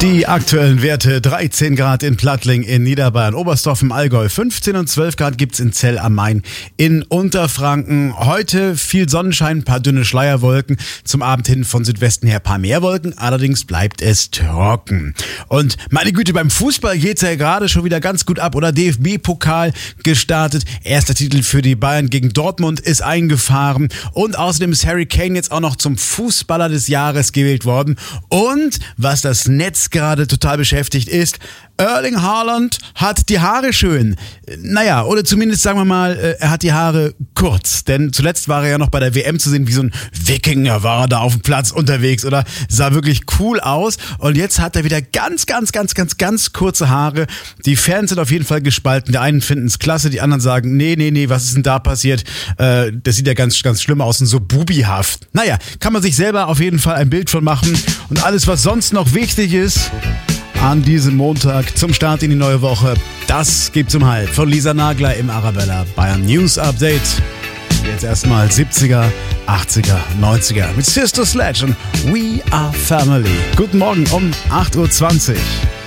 Die aktuellen Werte: 13 Grad in Plattling in Niederbayern, Oberstdorf im Allgäu, 15 und 12 Grad gibt's in Zell am Main in Unterfranken. Heute viel Sonnenschein, ein paar dünne Schleierwolken, zum Abend hin von Südwesten her ein paar mehr Wolken, allerdings bleibt es trocken. Und meine Güte, beim Fußball geht's ja gerade schon wieder ganz gut ab, oder? DFB-Pokal gestartet, erster Titel für die Bayern gegen Dortmund ist eingefahren und außerdem ist Harry Kane jetzt auch noch zum Fußballer des Jahres gewählt worden. Und was das Netz gerade total beschäftigt ist, Erling Haaland hat die Haare schön. Naja, oder zumindest sagen wir mal, er hat die Haare kurz. Denn zuletzt war er ja noch bei der WM zu sehen, wie so ein Wikinger war er da auf dem Platz unterwegs, oder? Sah wirklich cool aus. Und jetzt hat er wieder ganz kurze Haare. Die Fans sind auf jeden Fall gespalten. Die einen finden es klasse, die anderen sagen, nee, was ist denn da passiert? Das sieht ja ganz schlimm aus und so bubihaft. Naja, kann man sich selber auf jeden Fall ein Bild von machen. Und alles, was sonst noch wichtig ist an diesem Montag zum Start in die neue Woche, das gibt's um halb von Lisa Nagler im Arabella Bayern News Update. Jetzt erstmal 70er, 80er, 90er mit Sister Sledge und We Are Family. Guten Morgen um 8.20 Uhr.